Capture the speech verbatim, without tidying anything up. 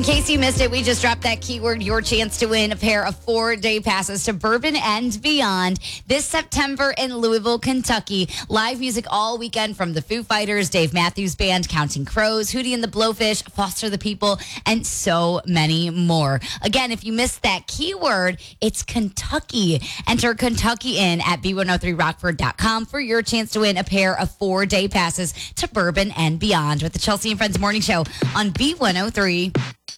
In case you missed it, we just dropped that keyword, your chance to win a pair of four-day passes to Bourbon and Beyond this September in Louisville, Kentucky. Live music all weekend from the Foo Fighters, Dave Matthews Band, Counting Crows, Hootie and the Blowfish, Foster the People, and so many more. Again, if you missed that keyword, it's Kentucky. Enter Kentucky in at b one oh three rockford dot com for your chance to win a pair of four-day passes to Bourbon and Beyond with the Chelsea and Friends Morning Show on B one oh three.